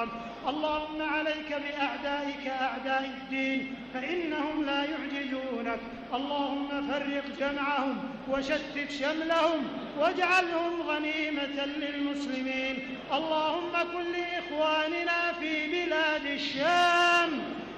الشيطان. اللهم عليك بأعدائك أعداء الدين فإنهم لا يعجزونك. اللهم فرق جمعهم وشتت شملهم واجعلهم غنيمة للمسلمين. اللهم كن لإخواننا في بلاد الشام